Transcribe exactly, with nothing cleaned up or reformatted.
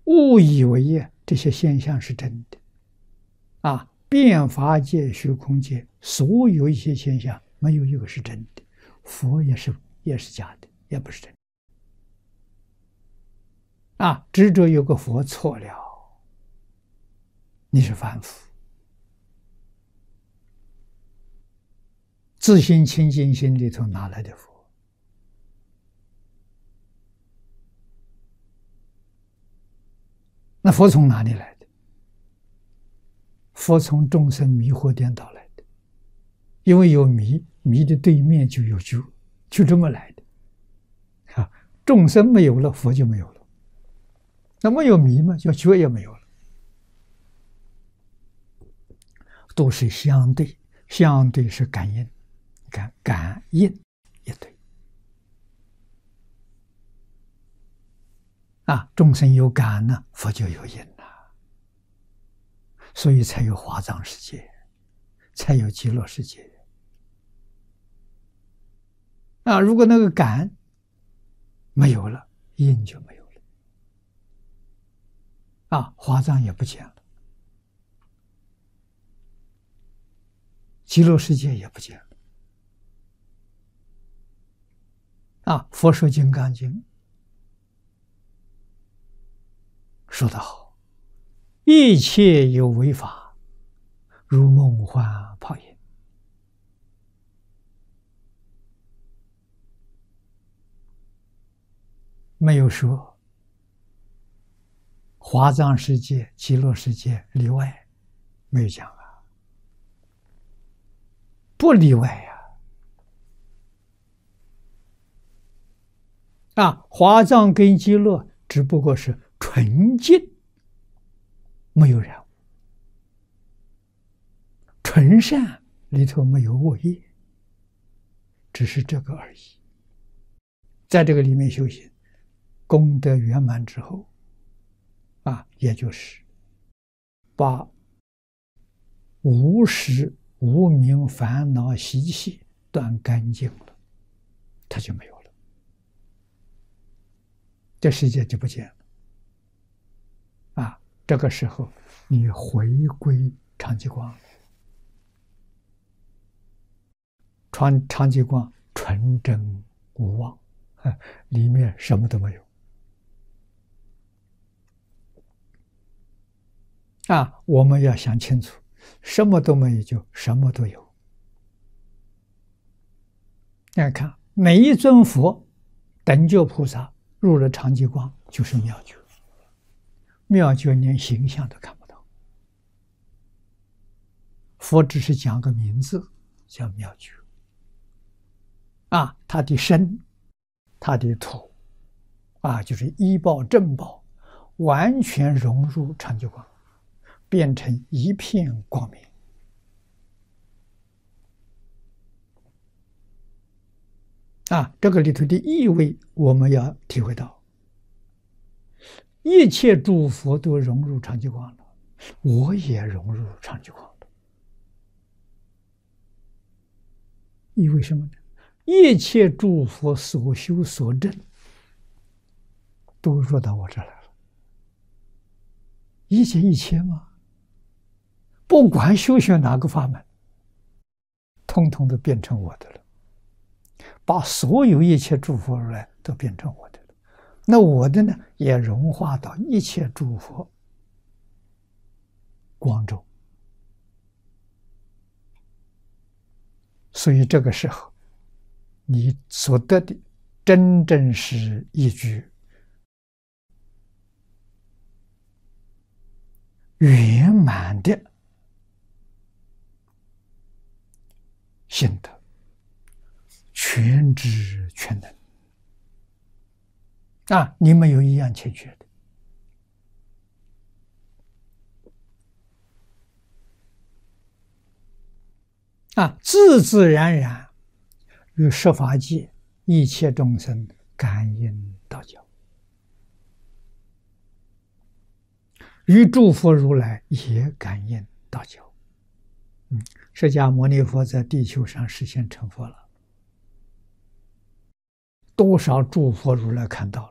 误以为呀这些现象是真的啊！变法界、虚空界，所有一些现象，没有一个是真的。佛也是也是假的，也不是真的啊！执着有个佛错了，你是凡夫。自心清净心里头哪来的佛？那佛从哪里来的？佛从众生迷惑颠倒来的，因为有迷，迷的对面就有觉，就这么来的。啊，众生没有了，佛就没有了。那没有迷嘛，就觉也没有了。都是相对，相对是感应，感感应也对。啊，众生有感呢，佛就有因了，所以才有华藏世界，才有极乐世界。啊，如果那个感没有了，因就没有了，啊，华藏也不见了，极乐世界也不见了。啊，佛说《金刚经》说得好，一切有为法，如梦幻泡影。没有说华藏世界、极乐世界例外，没有讲啊，不例外呀。啊，华藏跟极乐只不过是纯净，没有染污，纯善里头没有恶业，只是这个而已。在这个里面修行，功德圆满之后，啊，也就是把无始无明烦恼习气断干净了，它就没有了，这世界就不见了。啊，这个时候你回归常寂光，常常寂光纯真无妄，啊，里面什么都没有。啊，我们要想清楚，什么都没有就什么都有。大家看，每一尊佛、等觉菩萨入了常寂光，就是妙觉。妙觉连形象都看不到，佛只是讲个名字，叫妙觉。啊，他的身、他的土，啊，就是依报正报，完全融入常寂光，变成一片光明。啊，这个里头的意味我们要体会到，一切诸佛都融入常寂光了，我也融入常寂光了。意味什么呢？一切诸佛所修所证都入到我这来了。一切一切吗？不管修学哪个法门，通通都变成我的了，把所有一切诸佛如来都变成我的了。那我的呢，也融化到一切诸佛光中。所以这个时候，你所得的真正是一句圆满的心得，全知全能啊！你没有一样欠缺的。啊，自自然然与十法界一切众生感应道交，与诸佛如来也感应道交。嗯，释迦牟尼佛在地球上实现成佛了，多少诸佛如来看到